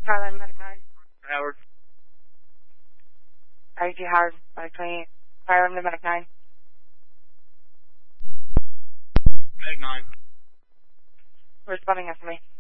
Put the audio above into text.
Carlin, Medic 9. Howard. REG Howard, Medic 28. Carlin, Medic 9. Medic 9. Responding estimate.